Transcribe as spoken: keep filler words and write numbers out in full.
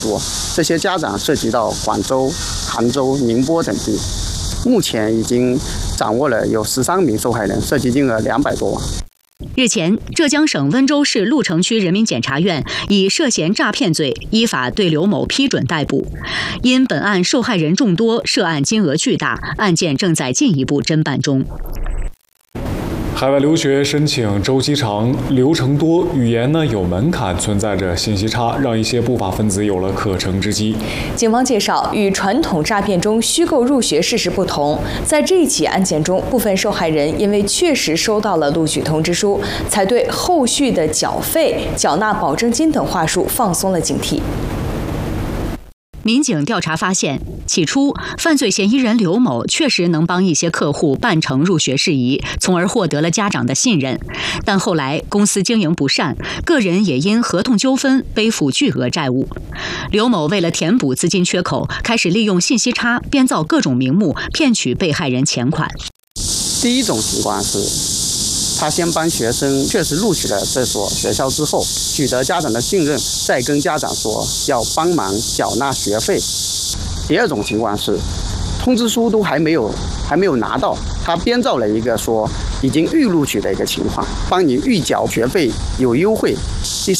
这些家长涉及到广州、杭州、宁波等地，目前已经掌握了有十三名受害人，涉及金额两百多万。 日前，浙江省温州市鹿城区人民检察院以涉嫌诈骗罪依法对刘某批准逮捕。因本案受害人众多，涉案金额巨大，案件正在进一步侦办中。 海外留学申请周期长、流程多，语言呢有门槛，存在着信息差，让一些不法分子有了可乘之机。 警方介绍，与传统诈骗中虚构入学事实不同，在这一起案件中，部分受害人因为确实收到了录取通知书，才对后续的缴费、缴纳保证金等话术放松了警惕。 民警调查发现，起初犯罪嫌疑人刘某确实能帮一些客户办成入学事宜，从而获得了家长的信任。但后来公司经营不善，个人也因合同纠纷背负巨额债务。刘某为了填补资金缺口，开始利用信息差编造各种名目，骗取被害人钱款。 第一种情况是，他先帮学生确实录取了这所学校之后，取得家长的信任，再跟家长说要帮忙缴纳学费。第二种情况是，通知书都还没有还没有拿到，他编造了一个说已经预录取的一个情况，帮你预缴学费有优惠。第